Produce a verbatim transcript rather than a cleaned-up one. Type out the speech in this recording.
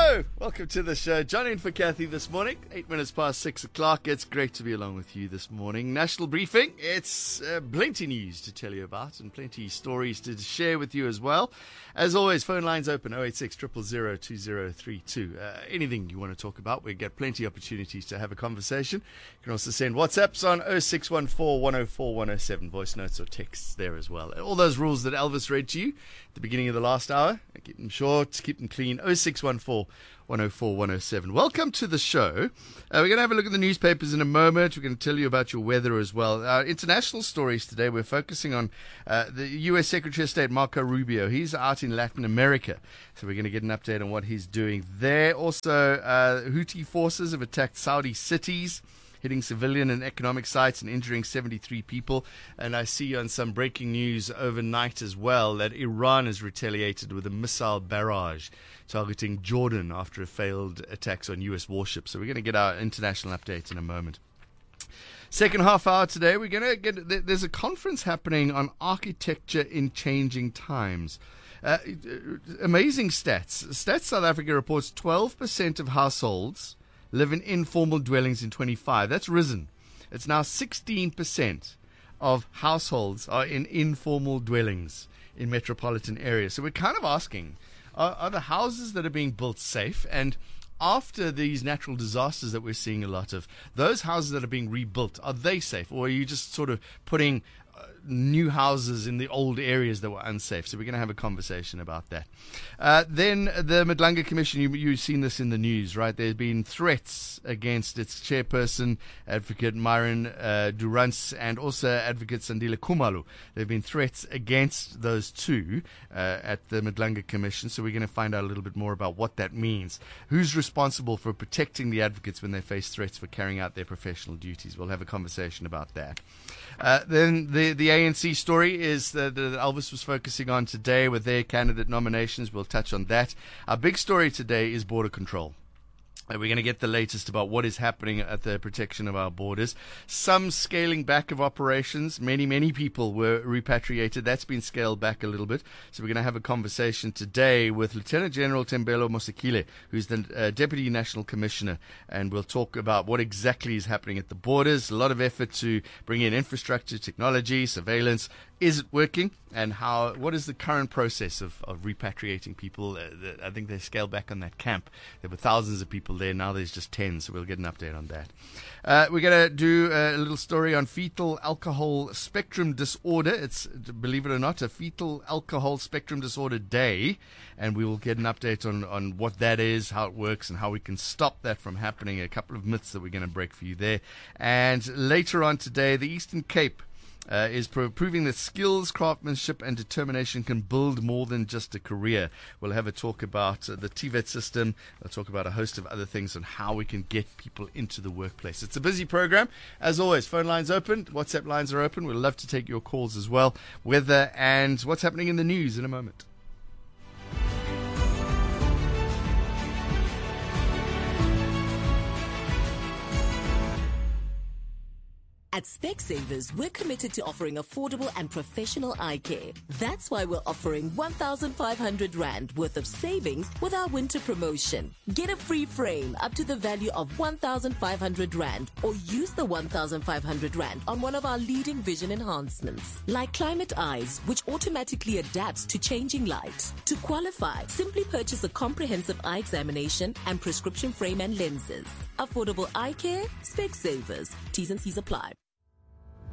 Hello, welcome to the show. John in for Kathy this morning, eight minutes past six o'clock. It's great to be along with you this morning. National briefing, it's uh, plenty news to tell you about and plenty stories to share with you as well. As always, phone lines open, oh eight six, zero zero zero, two zero three two. Uh, anything you want to talk about, we get plenty of opportunities to have a conversation. You can also send WhatsApps on oh six one four, one oh four, one oh seven, voice notes or texts there as well. All those rules that Elvis read to you at the beginning of the last hour, keep them short, keep them clean. oh six one four, one oh four, one oh seven. Welcome to the show. Uh, we're going to have a look at the newspapers in a moment. We're going to tell you about your weather as well. Our international stories today, we're focusing on uh, the U S Secretary of State, Marco Rubio. He's out in Latin America, so we're going to get an update on what he's doing there. Also, uh, Houthi forces have attacked Saudi cities, hitting civilian and economic sites and injuring seventy-three people. And I see on some breaking news overnight as well that Iran has retaliated with a missile barrage targeting Jordan after failed attacks on U S warships. So we're going to get our international update in a moment. Second half hour today, we're going to get, there's a conference happening on architecture in changing times. Uh, amazing stats. Stats South Africa reports twelve percent of households live in informal dwellings in twenty-five. That's risen. It's now sixteen percent of households are in informal dwellings in metropolitan areas. So we're kind of asking, are, are the houses that are being built safe? And after these natural disasters that we're seeing a lot of, those houses that are being rebuilt, are they safe? Or are you just sort of putting new houses in the old areas that were unsafe? So we're going to have a conversation about that. Uh, then the Madlanga Commission, you, you've seen this in the news, right? There's been threats against its chairperson, Advocate Myron uh, Durrance, and also Advocate Sandile Khumalo. There have been threats against those two uh, at the Madlanga Commission. So we're going to find out a little bit more about what that means. Who's responsible for protecting the advocates when they face threats for carrying out their professional duties? We'll have a conversation about that. Uh, then the, the A N C story is that, that Elvis was focusing on today with their candidate nominations. We'll touch on that. Our big story today is border control. We're going to get the latest about what is happening at the protection of our borders. Some scaling back of operations. Many, many people were repatriated. That's been scaled back a little bit. So we're going to have a conversation today with Lieutenant General Tembelo Mosekile, who's the uh, Deputy National Commissioner, and we'll talk about what exactly is happening at the borders. A lot of effort to bring in infrastructure, technology, surveillance. Is it working? And how? What is the current process of, of repatriating people? Uh, the, I think they scaled back on that camp. There were thousands of people there. Now there's just ten, so we'll get an update on that. Uh, we're going to do a little story on fetal alcohol spectrum disorder. It's, believe it or not, a fetal alcohol spectrum disorder day, and we will get an update on, on what that is, how it works, and how we can stop that from happening. A couple of myths that we're going to break for you there. And later on today, the Eastern Cape Uh, is pro- proving that skills, craftsmanship, and determination can build more than just a career. We'll have a talk about uh, the T V E T system. We'll talk about a host of other things on how we can get people into the workplace. It's a busy program. As always, phone lines open, WhatsApp lines are open. We'd love to take your calls as well. Weather and what's happening in the news in a moment. At Specsavers, we're committed to offering affordable and professional eye care. That's why we're offering one thousand five hundred rand worth of savings with our winter promotion. Get a free frame up to the value of one thousand five hundred rand, or use the one thousand five hundred rand on one of our leading vision enhancements, like Climate Eyes, which automatically adapts to changing light. To qualify, simply purchase a comprehensive eye examination and prescription frame and lenses. Affordable eye care, Specsavers. T's and C's apply.